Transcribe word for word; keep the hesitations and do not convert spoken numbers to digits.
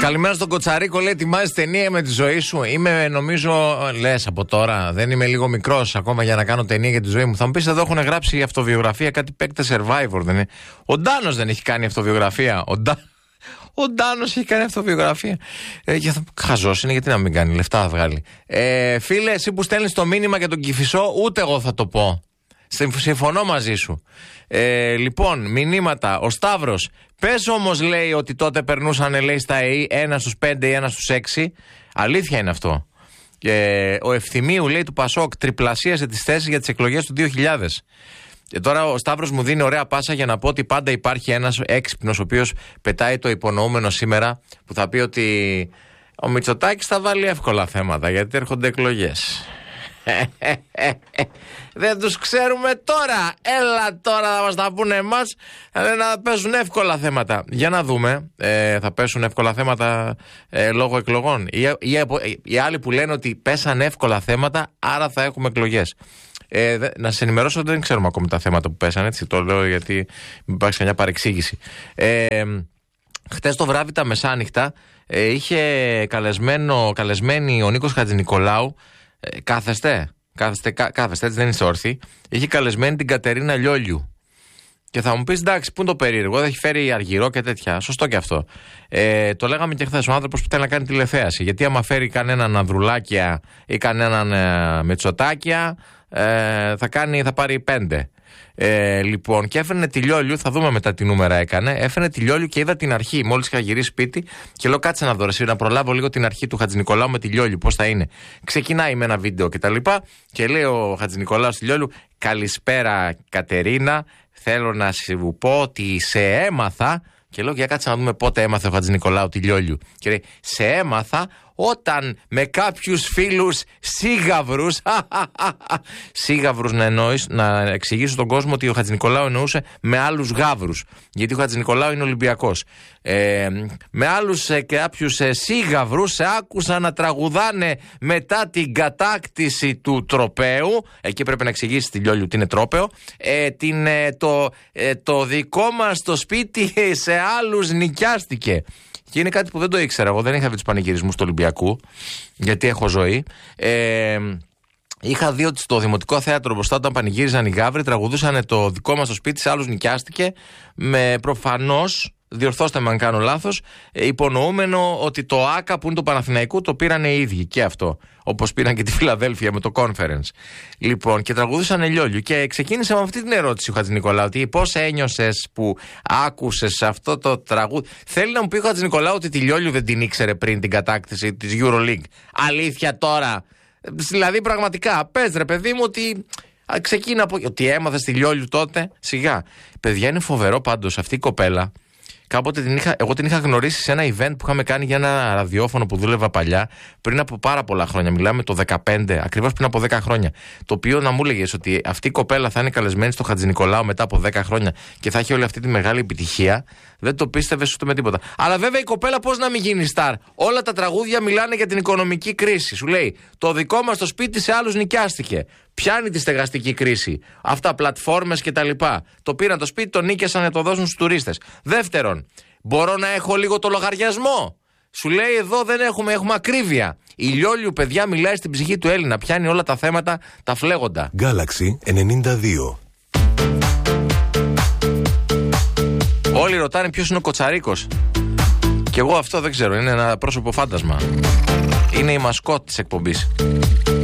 Καλημέρα στον Κοτσαρίκο, λέει: ετοιμάζεις ταινία με τη ζωή σου? Είμαι, νομίζω, λες από τώρα. Δεν είμαι λίγο μικρός ακόμα για να κάνω ταινία για τη ζωή μου? Θα μου πεις, εδώ έχουν γράψει αυτοβιογραφία κάτι παίκτες Survivor, δεν είναι? Ο Ντάνος δεν έχει κάνει αυτοβιογραφία. Ο, Ντα... Ο Ντάνος έχει κάνει αυτοβιογραφία. Ε, για... Χαζός είναι, γιατί να μην κάνει, λεφτά θα βγάλει. Ε, φίλε, εσύ που στέλνεις το μήνυμα για τον Κηφισό, ούτε εγώ θα το πω. Συμφωνώ μαζί σου. Ε, λοιπόν, μηνύματα. Ο Σταύρος. Πες όμως, λέει, ότι τότε περνούσαν, λέει, στα ΕΗ ένα στους πέντε ή ένα στους έξι. Αλήθεια είναι αυτό. Ε, ο Ευθυμίου, λέει, του Πασόκ τριπλασίασε τις θέσεις για τις εκλογές του δύο χιλιάδες. Και τώρα ο Σταύρος μου δίνει ωραία πάσα για να πω ότι πάντα υπάρχει ένας έξυπνος ο οποίος πετάει το υπονοούμενο σήμερα, που θα πει ότι ο Μητσοτάκης θα βάλει εύκολα θέματα γιατί έρχονται εκλογές. Δεν τους ξέρουμε τώρα. Έλα τώρα να μας τα πούνε εμάς. Να παίζουν εύκολα θέματα. Για να δούμε. ε, Θα πέσουν εύκολα θέματα ε, λόγω εκλογών ή, ή, ή, οι άλλοι που λένε ότι πέσαν εύκολα θέματα, άρα θα έχουμε εκλογές. ε, δε, Να σας ενημερώσω ότι δεν ξέρουμε ακόμη τα θέματα που πέσαν. Έτσι το λέω γιατί μην υπάρξει μια παρεξήγηση. ε, Χτες το βράδυ τα μεσάνυχτα ε, είχε καλεσμένο, καλεσμένη ο Νίκος Χατζηνικολάου. Ε, κάθεστε, κάθεστε, κά, κάθεστε, έτσι δεν είστε όρθιοι. Είχε καλεσμένη την Κατερίνα Λιόλιου. Και θα μου πεις, εντάξει, πού είναι το περίεργο, δεν έχει φέρει αργυρό και τέτοια. Σωστό και αυτό. Ε, το λέγαμε και χθες, ο άνθρωπος που θέλει να κάνει τηλεθέαση. Γιατί άμα φέρει κανέναν Ανδρουλάκια ή κανέναν ε, Μητσοτάκια, ε, θα, κάνει, θα πάρει πέντε. Ε, λοιπόν, και έφερνε τη Λιόλιου, θα δούμε μετά τι νούμερα έκανε. Έφερνε τη Λιόλιου και είδα την αρχή. Μόλις είχα γυρίσει σπίτι και λέω: κάτσε να δω, εσύ, να προλάβω λίγο την αρχή του Χατζηνικολάου με τη Λιόλιου, πώς θα είναι. Ξεκινάει με ένα βίντεο κτλ. Και, και λέει ο Χατζηνικολάου στη Λιόλιου: καλησπέρα Κατερίνα, θέλω να σου πω ότι σε έμαθα. Και λέω: για κάτσε να δούμε πότε έμαθε ο Χατζηνικολάου τη Λιόλιου. Και λέει: σε έμαθα όταν με κάποιους φίλους σίγαυρους, σίγαυρους να εννοείς, να εξηγήσω στον κόσμο ότι ο Χατζηνικολάου εννοούσε με άλλους γάβρους, γιατί ο Χατζηνικολάου είναι Ολυμπιακός. Ε, με άλλους ε, κάποιους ε, σίγαυρους ε, άκουσα να τραγουδάνε μετά την κατάκτηση του τροπαίου. Εκεί πρέπει να εξηγήσει τη Λιόλιου τι είναι τρόπαιο. Ε, την, ε, το, ε, το δικό μας το σπίτι σε άλλους νοικιάστηκε. Και είναι κάτι που δεν το ήξερα. Εγώ δεν είχα δει τους πανηγυρισμούς του Ολυμπιακού, γιατί έχω ζωή. Ε, είχα δει ότι στο Δημοτικό Θέατρο μπροστά, όταν πανηγύριζαν οι γάβροι, τραγουδούσαν το δικό μας το σπίτι σε άλλους νοικιάστηκε, με προφανώς, διορθώστε με αν κάνω λάθος, υπονοούμενο ότι το ΆΚΑ που είναι του Παναθηναϊκού το πήραν οι ίδιοι και αυτό. Όπως πήραν και τη Φιλαδέλφια με το conference. Λοιπόν, και τραγουδούσαν Λιόλιου. Και ξεκίνησε με αυτή την ερώτηση ο Χατζηνικολάου: ότι πώς ένιωσες που άκουσες αυτό το τραγούδι? Θέλει να μου πει ο Χατζηνικολάου ότι τη Λιόλιου δεν την ήξερε πριν την κατάκτηση της EuroLeague? Αλήθεια τώρα? Δηλαδή, πραγματικά, πες ρε παιδί μου ότι. Ξεκίνα από. Ότι έμαθες τη Λιόλιου τότε? Σιγά. Παιδιά, είναι φοβερό πάντως αυτή η κοπέλα. Κάποτε την είχα, εγώ την είχα γνωρίσει σε ένα event που είχαμε κάνει για ένα ραδιόφωνο που δούλευα παλιά, πριν από πάρα πολλά χρόνια. Μιλάμε το δεκαπέντε, ακριβώς πριν από δέκα χρόνια. Το οποίο να μου έλεγες ότι αυτή η κοπέλα θα είναι καλεσμένη στο Χατζηνικολάου μετά από δέκα χρόνια και θα έχει όλη αυτή τη μεγάλη επιτυχία, δεν το πίστευες ούτε με τίποτα. Αλλά βέβαια η κοπέλα πώς να μην γίνει στάρ? Όλα τα τραγούδια μιλάνε για την οικονομική κρίση. Σου λέει: το δικό μας το σπίτι σε άλλους νοικιάστηκε. Πιάνει τη στεγαστική κρίση. Αυτά, πλατφόρμες κτλ. Το πήραν το σπίτι, το νίκιασαν να το δώσουν στους τουρίστες. Δεύτερον, μπορώ να έχω λίγο το λογαριασμό? Σου λέει: εδώ δεν έχουμε, έχουμε ακρίβεια. Η Λιόλιου, παιδιά, μιλάει στην ψυχή του Έλληνα. Πιάνει όλα τα θέματα, τα φλέγοντα. Galaxy ενενήντα δύο. Όλοι ρωτάνε ποιος είναι ο Κοτσαρίκος. Και εγώ αυτό δεν ξέρω. Είναι ένα πρόσωπο φάντασμα. Είναι η μασκότ της εκπομπής.